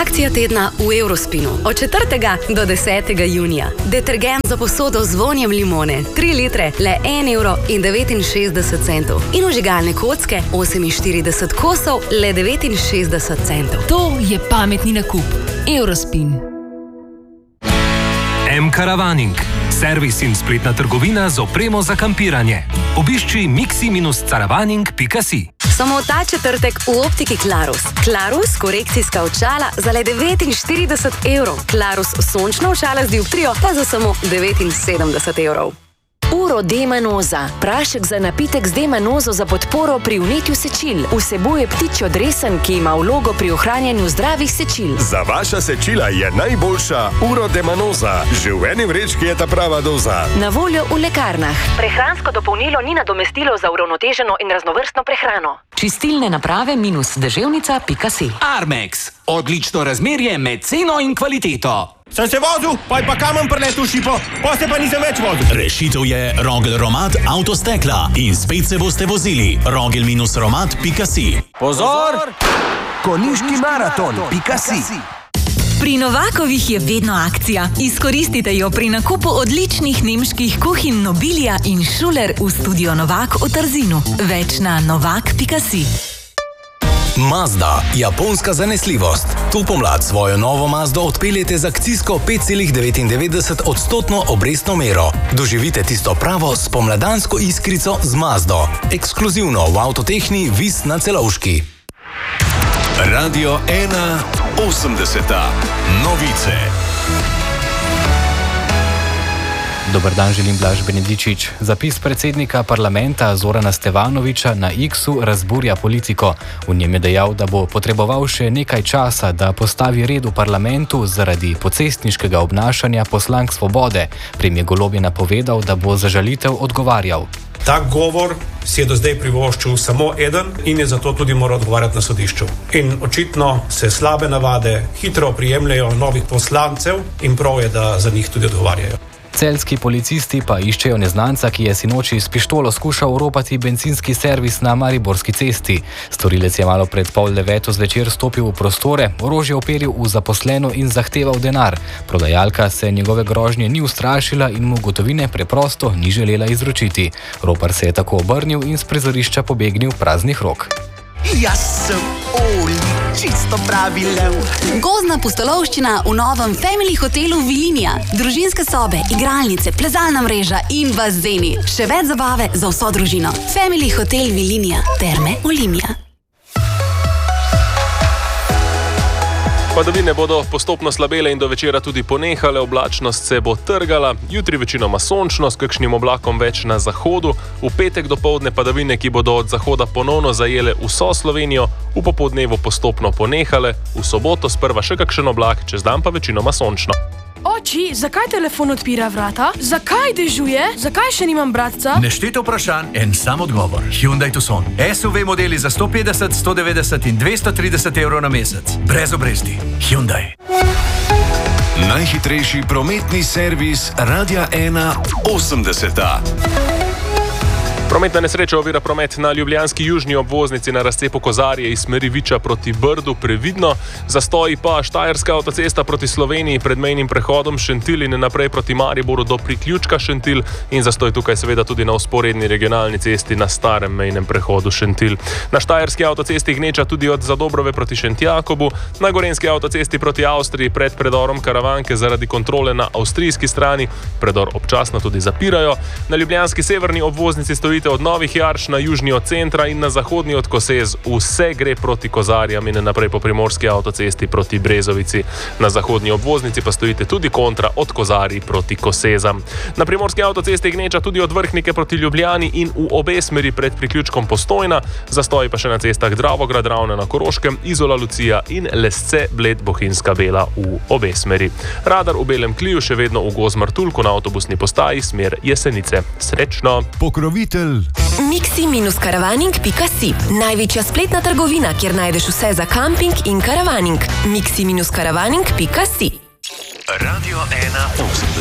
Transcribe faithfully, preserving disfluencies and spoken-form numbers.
Akcija tedna v Eurospinu od četrtega do desetega junija. Detergent za posodo z vonjem limone, tri litre, le en evro in devetinšestdeset centov. In vžigalne kocke, oseminštirideset kosov, le devetinšestdeset centov. To je pametni nakup. Eurospin. M-Caravaning. Servis in spletna trgovina z opremo za kampiranje. Obišči mixi caravaning pika si. Samo ta četrtek v optiki Klarus. Klarus korekcijska očala za le devetinštirideset evrov. Klarus sončna očala z dioptrijo pa za samo devetinsedemdeset evrov. Uro D-manoza. Prašek za napitek z D-manozo za podporo pri vnetju sečil. Vsebuje ptičjo dresen, ki ima vlogo pri ohranjanju zdravih sečil. Za vaša sečila je najboljša Uro D-manoza. Že v eni vrečki je ta prava doza. Na voljo v lekarnah. Prehransko dopolnilo ni nadomestilo za uravnoteženo in raznovrstno prehrano. Čistilne naprave minus deževnica pika si. Armex. Odlično razmerje med ceno in kvaliteto. Sem se vozil, pa je pa kamen preletel šipo, pa se pa nisem več vozil. Rešitev je Rogel Romat avtostekla in spet se boste vozili. Rogel romat pika si. Pozor! Konjiški maraton pika si. Pri Novakovih je vedno akcija. Izkoristite jo pri nakupu odličnih nemških kuhinj Nobilia in Schuler v studio Novak v Trzinu. Več na novak pika si. Mazda, japonska zanesljivost. Tu pomlad svojo novo Mazdo odpeljete z akcijsko pet celih devetindevetdeset odstotno obrestno mero. Doživite tisto pravo spomladansko iskrico z Mazdo. Ekskluzivno v Avtotehni Vis na Celovški. Radio ena osemdeseta. Novice. Dober dan, želim Blaž Benedičič. Zapis predsednika parlamenta Zorana Stevanoviča na X-u razburja politiko. V njem je dejal, da bo potreboval še nekaj časa, da postavi red v parlamentu zaradi pocestniškega obnašanja poslank Svobode. Premier Golob je napovedal, da bo za žalitev odgovarjal. Ta govor si je do zdaj privoščil samo eden in je zato tudi moral odgovarjati na sodišču. In očitno se slabe navade hitro prijemljajo novih poslancev in prav je, da za njih tudi odgovarjajo. Celjski policisti pa iščejo neznanca, ki je sinoči s pištolo skušal oropati bencinski servis na Mariborski cesti. Storilec je malo pred pol deveto zvečer stopil v prostore, orožje uperil v zaposleno in zahteval denar. Prodajalka se njegove grožnje ni ustrašila in mu gotovine preprosto ni želela izročiti. Ropar se je tako obrnil in s prizorišča pobegnil praznih rok. Jaz sem Oli, čisto pravi lev. Gozdna pustolovščina v novem Family hotelu Vilinija. Družinske sobe, igralnice, plezalna mreža in bazeni. Še več zabave za vso družino. Family hotel Vilinija. Terme Olimija. Padavine bodo postopno slabele in do večera tudi ponehale, oblačnost se bo trgala, jutri večinoma sončno, s kakšnim oblakom več na zahodu, v petek dopoldne padavine, ki bodo od zahoda ponovno zajele vso Slovenijo, v popoldnevu postopno ponehale, v soboto sprva še kakšen oblak, čez dan pa večinoma sončno. Oči, zakaj telefon odpira vrata? Zakaj dežuje? Zakaj še nimam bratca? Nešteto vprašanj, en sam odgovor. Hyundai Tucson. S U V modeli za sto petdeset, sto devetdeset in dvesto trideset evrov na mesec. Brez obresti. Hyundai. Najhitrejši prometni servis Radia ena osemdeseta. Prometna nesreča ovira promet na ljubljanski južni obvoznici na razcepu Kozarje iz smeri Viča proti Brdu previdno, zastoji pa Štajerska avtocesta proti Sloveniji pred mejnim prehodom Šentilj in naprej proti Mariboru do priključka Šentilj in zastoj tukaj seveda tudi na vzporedni regionalni cesti na starem mejnem prehodu Šentilj. Na Štajerski avtocesti gneča tudi od Zadobrove proti Šentjakobu, na Gorenjski avtocesti proti Avstriji pred predorom Karavanke zaradi kontrole na avstrijski strani, predor občasno tudi zapirajo, na ljubljanski severni obvoznici stoji od Novih Jarš na južni od centra in na zahodni od Kosez. Vse gre proti Kozarjam in naprej po primorski avtocesti proti Brezovici. Na zahodni obvoznici pa stojite tudi kontra od Kozarji proti Kosezam. Na primorski avtocesti gneča tudi od Vrhnike proti Ljubljani in v obe smeri pred priključkom Postojna, zastoji pa še na cestah Dravograd, Ravne na Koroškem, Izola Lucija in Lesce Bled Bohinjska Bela v obe smeri. Radar v Belem Kliju še vedno v Gozmartulku na avtobusni postaji smer Jesenice. Srečno! Pokrovitelj mixi caravaning pika si. Največja spletna trgovina, kjer najdeš vse za kamping in karavaning. mixi caravaning pika si. Radio ena osemdeset.